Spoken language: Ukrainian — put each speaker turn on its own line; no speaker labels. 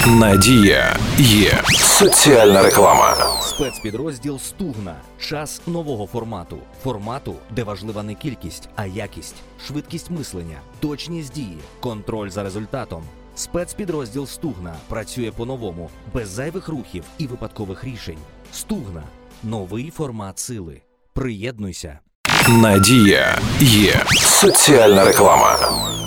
Надія є. Соціальна реклама.
Спецпідрозділ «Стугна». Час нового формату. Формату, де важлива не кількість, а якість. Швидкість мислення, точність дії, контроль за результатом. Спецпідрозділ «Стугна» працює по-новому, без зайвих рухів і випадкових рішень. «Стугна» – новий формат сили. Приєднуйся.
Надія є. Соціальна реклама.